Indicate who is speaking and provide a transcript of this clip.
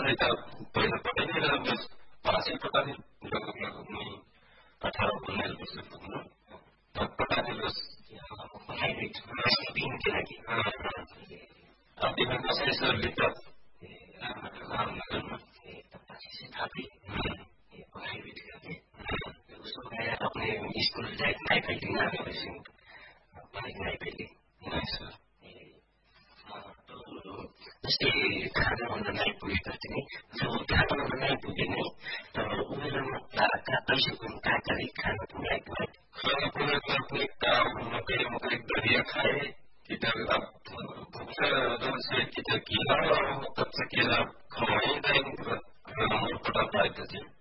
Speaker 1: mereka banyak petani dalam hasil petani नहीं 18 bulan तब petani terus hybrid ke lagi tapi memang saya serba tapi hybrid lagi उसको मैं अपने school life में painting ना नहीं पेंटिंग तो जस्तै खाना बन्न नआइपुगेका थिए जब खाना बन्न नआइपुगे नि तर उनीहरूमा पैसाको काकाले खाना पनि आइपुग्यो खाना पुगेको पुरै काम मकै दरिया खाए कि त भूख से कि त केला तब से केला खवाइँदैन राम्रो पटा पाएका थिए